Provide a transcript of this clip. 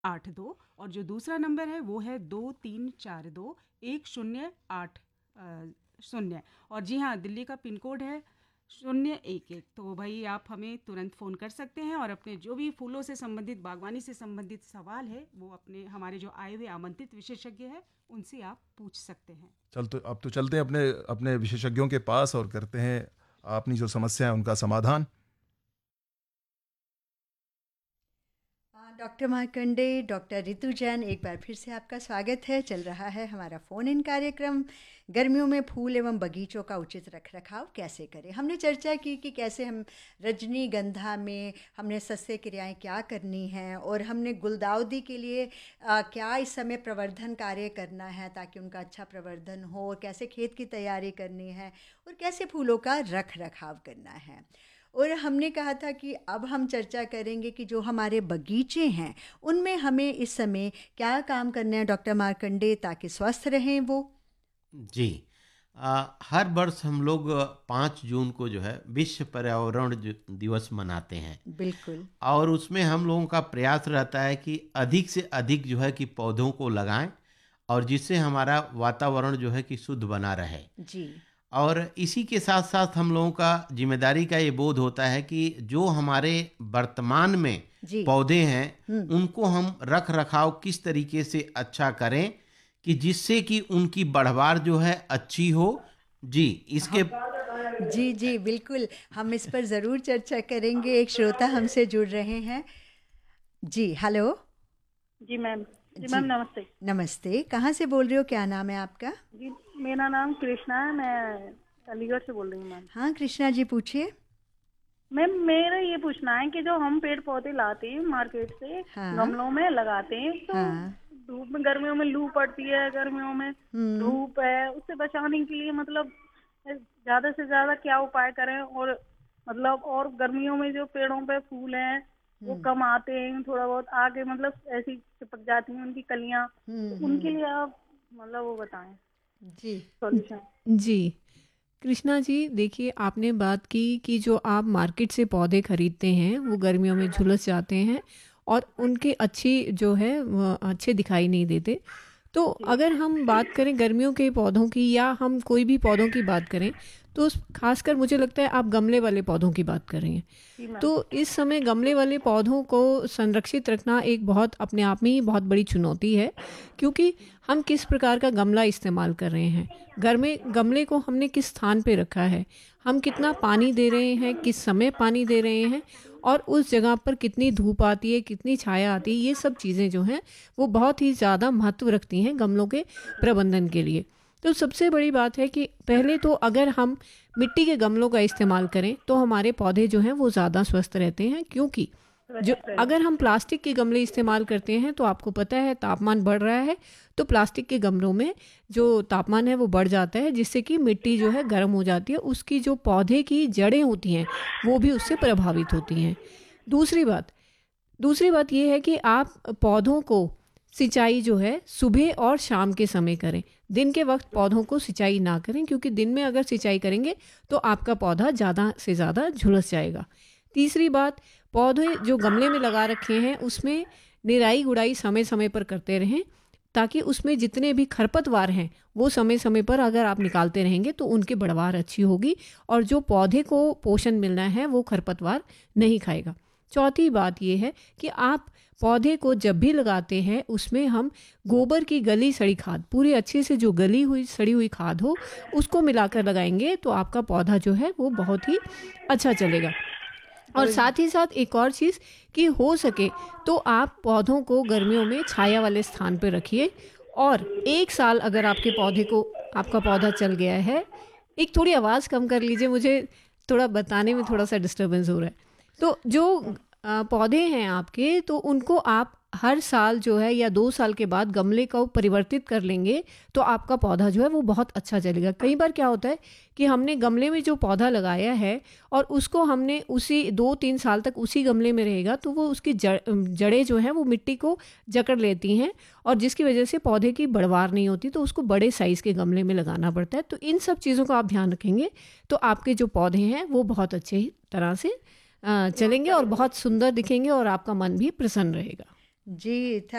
1082 और जो दूसरा नंबर है वो है 2342 1080। और जी हाँ, दिल्ली का पिन कोड है 011। तो भाई आप हमें तुरंत फ़ोन कर सकते हैं और अपने जो भी फूलों से संबंधित, बागवानी से संबंधित सवाल है वो अपने हमारे जो आए हुए आमंत्रित विशेषज्ञ हैं उनसे आप पूछ सकते हैं। अब तो चलते हैं अपने अपने विशेषज्ञों के पास और करते हैं अपनी जो समस्या है उनका समाधान। डॉक्टर मार्कंडे, डॉक्टर रितु जैन, एक बार फिर से आपका स्वागत है। चल रहा है हमारा फ़ोन इन कार्यक्रम, गर्मियों में फूल एवं बगीचों का उचित रखरखाव कैसे करें। हमने चर्चा की कि कैसे हम रजनीगंधा में हमने सस्य क्रियाएं क्या करनी हैं, और हमने गुलदाउदी के लिए क्या इस समय प्रवर्धन कार्य करना है ताकि उनका अच्छा प्रवर्धन हो, और कैसे खेत की तैयारी करनी है, और कैसे फूलों का रख रखाव करना है। और हमने कहा था कि अब हम चर्चा करेंगे कि जो हमारे बगीचे हैं उनमें हमें इस समय क्या काम करने हैं डॉक्टर मार्कंडे, ताकि स्वस्थ रहें वो। जी, हर वर्ष हम लोग 5 जून को जो है विश्व पर्यावरण दिवस मनाते हैं। बिल्कुल। और उसमें हम लोगों का प्रयास रहता है कि अधिक से अधिक जो है कि पौधों को लगाएं, और जिससे हमारा वातावरण जो है कि शुद्ध बना रहे। जी। और इसी के साथ साथ हम लोगों का जिम्मेदारी का ये बोध होता है कि जो हमारे वर्तमान में पौधे हैं उनको हम रख रखाव किस तरीके से अच्छा करें कि जिससे कि उनकी बढ़वार जो है अच्छी हो। जी, इसके जी जी बिल्कुल, हम इस पर ज़रूर चर्चा करेंगे। एक श्रोता हमसे जुड़ रहे हैं। जी, हेलो। जी मैम। जी मैम, नमस्ते। नमस्ते, कहाँ से बोल रहे हो, क्या नाम है आपका? जी, मेरा नाम कृष्णा है, मैं अलीगढ़ से बोल रही हूँ मैम। हाँ कृष्णा जी, पूछिए। मैम, मेरा ये पूछना है कि जो हम पेड़ पौधे लाते हैं मार्केट से, हाँ। गमलों में लगाते हैं, तो हाँ। धूप में, गर्मियों में लू पड़ती है, गर्मियों में धूप है, उससे बचाने के लिए मतलब ज्यादा से ज्यादा क्या उपाय करें, और मतलब और गर्मियों में जो पेड़ों पे फूल हैं वो कम आते हैं, थोड़ा बहुत आगे मतलब ऐसी चिपक जाती हैं उनकी कलियां, तो उनके लिए आप मतलब वो बताएं जी सॉल्यूशन। जी कृष्णा जी, देखिए आपने बात की कि जो आप मार्केट से पौधे खरीदते हैं वो गर्मियों में झुलस जाते हैं और उनके अच्छी जो है वो अच्छे दिखाई नहीं देते। तो अगर हम बात करें गर्मियों के पौधों की, या हम कोई भी पौधों की बात करें, तो खासकर मुझे लगता है आप गमले वाले पौधों की बात कर रही हैं। तो इस समय गमले वाले पौधों को संरक्षित रखना एक बहुत अपने आप में ही बहुत बड़ी चुनौती है, क्योंकि हम किस प्रकार का गमला इस्तेमाल कर रहे हैं, घर में गमले को हमने किस स्थान पे रखा है, हम कितना पानी दे रहे हैं, किस समय पानी दे रहे हैं, और उस जगह पर कितनी धूप आती है, कितनी छाया आती है, ये सब चीज़ें जो हैं वो बहुत ही ज़्यादा महत्व रखती हैं गमलों के प्रबंधन के लिए। तो सबसे बड़ी बात है कि पहले तो अगर हम मिट्टी के गमलों का इस्तेमाल करें तो हमारे पौधे जो हैं वो ज़्यादा स्वस्थ रहते हैं, क्योंकि जो अगर हम प्लास्टिक के गमले इस्तेमाल करते हैं तो आपको पता है तापमान बढ़ रहा है, तो प्लास्टिक के गमलों में जो तापमान है वो बढ़ जाता है, जिससे कि मिट्टी जो है गर्म हो जाती है, उसकी जो पौधे की जड़ें होती हैं वो भी उससे प्रभावित होती हैं। दूसरी बात ये है कि आप पौधों को सिंचाई जो है सुबह और शाम के समय करें। दिन के वक्त पौधों को सिंचाई ना करें, क्योंकि दिन में अगर सिंचाई करेंगे तो आपका पौधा ज़्यादा से ज़्यादा झुलस जाएगा। तीसरी बात, पौधे जो गमले में लगा रखे हैं उसमें निराई गुड़ाई समय समय पर करते रहें, ताकि उसमें जितने भी खरपतवार हैं वो समय समय पर अगर आप निकालते रहेंगे तो उनकी बढ़वार अच्छी होगी, और जो पौधे को पोषण मिलना है वो खरपतवार नहीं खाएगा। चौथी बात ये है कि आप पौधे को जब भी लगाते हैं उसमें हम गोबर की गली सड़ी खाद, पूरी अच्छे से जो गली हुई सड़ी हुई खाद हो उसको मिलाकर लगाएंगे तो आपका पौधा जो है वो बहुत ही अच्छा चलेगा। और साथ ही साथ एक और चीज़ कि हो सके तो आप पौधों को गर्मियों में छाया वाले स्थान पर रखिए, और 1 साल अगर आपका पौधा चल गया है, एक थोड़ी आवाज़ कम कर लीजिए, मुझे थोड़ा बताने में थोड़ा सा डिस्टर्बेंस हो रहा है। तो जो पौधे हैं आपके, तो उनको आप हर साल जो है या 2 साल के बाद गमले को परिवर्तित कर लेंगे तो आपका पौधा जो है वो बहुत अच्छा चलेगा। कई बार क्या होता है कि हमने गमले में जो पौधा लगाया है और उसको हमने उसी 2-3 साल तक उसी गमले में रहेगा, तो वो उसकी जड़ें जो हैं वो मिट्टी को जकड़ लेती हैं, और जिसकी वजह से पौधे की बढ़वार नहीं होती, तो उसको बड़े साइज़ के गमले में लगाना पड़ता है। तो इन सब चीज़ों का आप ध्यान रखेंगे तो आपके जो पौधे हैं वो बहुत अच्छे तरह से चलेंगे और बहुत सुंदर दिखेंगे और आपका मन भी प्रसन्न रहेगा। जी।